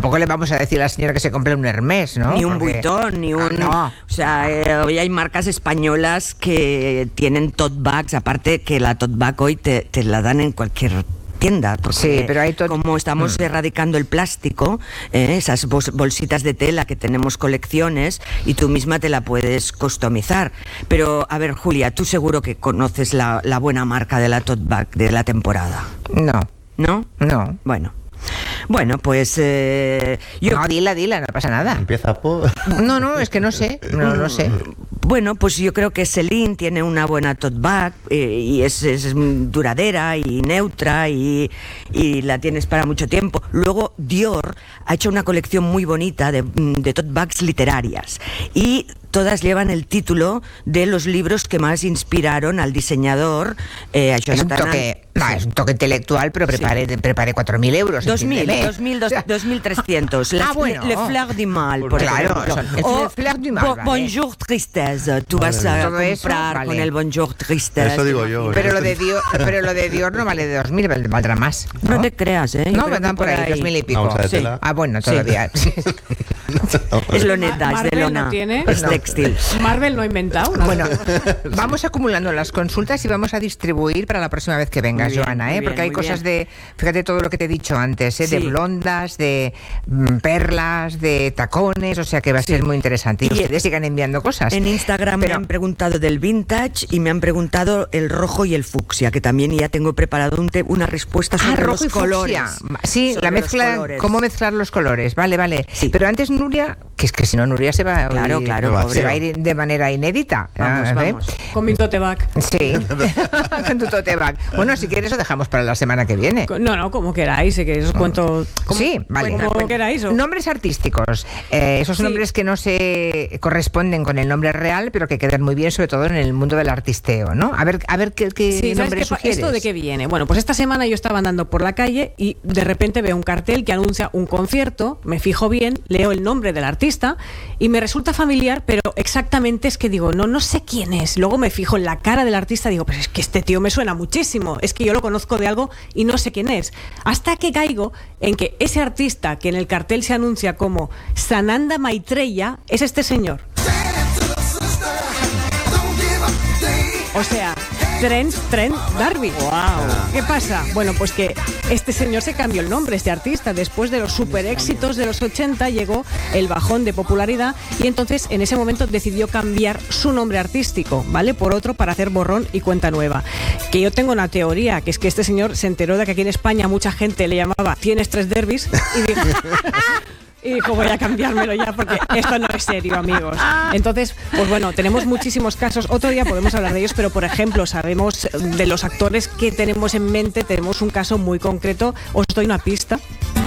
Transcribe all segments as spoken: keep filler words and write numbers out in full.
tampoco le vamos a decir a la señora que se compre un Hermès, ¿no? Ni un Porque... Vuitton, ni un... No. O sea, eh, hoy hay marcas españolas que tienen tote bags, aparte que la tote bag hoy te, te la dan en cualquier tienda, porque sí, pero hay tot... como estamos mm. erradicando el plástico, eh, esas bol- bolsitas de tela que tenemos colecciones, y tú misma te la puedes customizar. Pero, a ver, Julia, tú seguro que conoces la, la buena marca de la tote bag de la temporada. No. ¿No? No. Bueno. Bueno, pues... Eh, yo... No, dila, dila, no pasa nada. Empieza por... No, no, es que no sé, no, no sé. Bueno, pues yo creo que Celine tiene una buena tote bag eh, y es, es duradera y neutra y, y la tienes para mucho tiempo. Luego Dior ha hecho una colección muy bonita de, de tote bags literarias y todas llevan el título de los libros que más inspiraron al diseñador. Eh, a es, un toque, no, sí. es un toque intelectual, pero prepare, sí. prepare cuatro mil euros. dos mil, dos mil trescientos. Ah, bueno. Le Fleur du Mal, por claro, ejemplo. El o Fleur du Mal, bo, vale. Bonjour Tristesse. Tú vale. vas a Todo comprar eso, vale. con el Bonjour Tristesse. Eso digo yo. Pero lo de Dior, pero lo de Dior no vale de dos mil, valdrá más. No, no te creas, ¿eh? No, vendrán por ahí, dos mil y pico. Sí. Ah, bueno, todavía. Sí. Es lo neta, es de lona. No tiene. Es textil. Marvel no ha inventado. ¿no? Bueno, vamos acumulando las consultas y vamos a distribuir para la próxima vez que vengas, bien, Joana, ¿eh? bien, Porque hay cosas bien. de, fíjate todo lo que te he dicho antes, ¿eh? Sí. De blondas, de mm, perlas, de tacones, o sea que va a ser muy interesante. Y, y ustedes sigan enviando cosas. En Instagram Pero... me han preguntado del vintage y me han preguntado el rojo y el fucsia, que también ya tengo preparado un te- una respuesta sobre ah, rojo los y colores. Sí, sobre la mezcla, cómo mezclar los colores, vale, vale. Sí. Pero antes Nuria, que es que si no Nuria se va, claro, ir, claro, se va a ir de manera inédita. Vamos, ¿eh? vamos. Con mi tote bag. Sí, con tu tote bag. Bueno, si quieres lo dejamos para la semana que viene. No, no, como queráis, que os cuento. Como, sí, vale. Como Cuenta. queráis. ¿O? Nombres artísticos, eh, esos sí. nombres que no se corresponden con el nombre real, pero que quedan muy bien, sobre todo en el mundo del artisteo, ¿no? A ver, a ver qué, qué sí, nombre qué, sugieres. ¿Esto de qué viene? Bueno, pues esta semana yo estaba andando por la calle y de repente veo un cartel que anuncia un concierto, me fijo bien, leo el nombre del artista y me resulta familiar, pero exactamente es que digo, no, no sé quién es. Luego me fijo en la cara del artista y digo, pues es que este tío me suena muchísimo, es que yo lo conozco de algo y no sé quién es. Hasta que caigo en que ese artista que en el cartel se anuncia como Sananda Maitreya es este señor. O sea, Trent, Trent D'Arby. Wow. ¿Qué pasa? Bueno, pues que este señor se cambió el nombre, este artista. Después de los super éxitos de los ochenta llegó el bajón de popularidad y entonces en ese momento decidió cambiar su nombre artístico, ¿vale? Por otro para hacer borrón y cuenta nueva. Que yo tengo una teoría, que es que este señor se enteró de que aquí en España mucha gente le llamaba Tienes tres derbis y dijo... Y dijo, voy a cambiármelo ya porque esto no es serio, amigos. Entonces, pues bueno, tenemos muchísimos casos. Otro día podemos hablar de ellos, pero por ejemplo, sabemos de los actores que tenemos en mente, tenemos un caso muy concreto. Os doy una pista.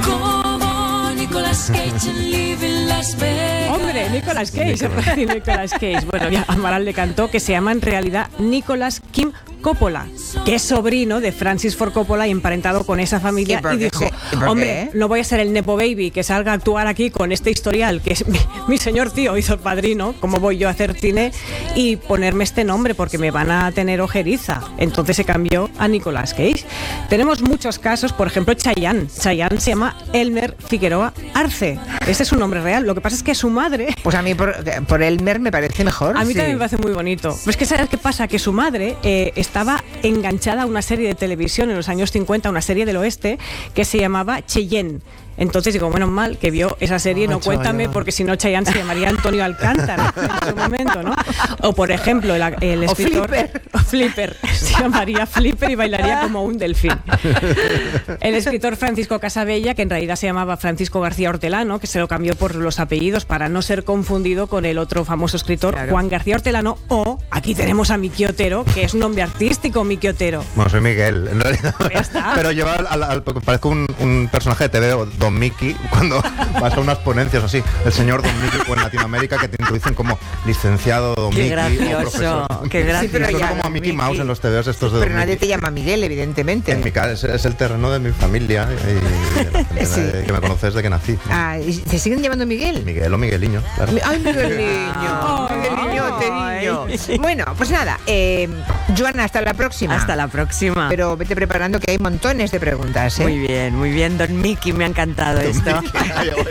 Nicolas Cage en Living Las Vegas. Hombre, Nicolas Cage, Nicolas Cage. Bueno, ya Amaral le cantó que se llama en realidad Nicolas Kim Coppola, que es sobrino de Francis Ford Coppola y emparentado con esa familia. Y, y dijo, ¿Y hombre, no voy a ser el Nepo Baby que salga a actuar aquí con este historial, que es mi, mi señor tío hizo el padrino, como voy yo a hacer cine y ponerme este nombre porque me van a tener ojeriza. Entonces se cambió a Nicolas Cage. Tenemos muchos casos, por ejemplo, Chayanne. Chayanne se llama Elmer Figueroa Arce. Ese es su nombre real. Lo que pasa es que su madre... Pues a mí por, por Elmer me parece mejor. A mí sí. también me parece muy bonito. Pero es que ¿sabes qué pasa? Que su madre eh, estaba enganchada a una serie de televisión en los años cincuenta, una serie del oeste, que se llamaba Cheyenne. Entonces digo, menos mal que vio esa serie, no, cuéntame, porque si no Chayanne se llamaría Antonio Alcántara en su momento, ¿no? O por ejemplo, el, el escritor... O Flipper. O Flipper. Se llamaría Flipper y bailaría como un delfín. El escritor Francisco Casabella, que en realidad se llamaba Francisco García Hortelano, que se lo cambió por los apellidos para no ser confundido con el otro famoso escritor, claro. Juan García Hortelano, o aquí tenemos a Miki Otero, que es un nombre artístico, Miki Otero. Bueno, soy Miguel, en realidad. Pues ya está. Pero lleva al, al, al, parezco un, un personaje de T V, Don Mickey, cuando vas a unas ponencias así, el señor Don Mickey, o en Latinoamérica, que te introducen como licenciado Don qué Mickey. Gracioso, qué gracioso. Sí, pero ya, como a Mickey, Mickey Mouse en los T Vs estos de Pero Don nadie Mickey. te llama Miguel, evidentemente. En mi casa es, es el terreno de mi familia y, y de la gente Sí. de, que me conoce desde que nací. Ah, ¿y ¿te siguen llamando Miguel? Miguel o Migueliño, claro. Ay, Migueliño, Migueliño, Teriño. Bueno, pues nada, eh, Joana, hasta la próxima. Hasta la próxima. Pero vete preparando que hay montones de preguntas, ¿eh? Muy bien, muy bien, Don Mickey, me ha encantado Don esto. Mickey.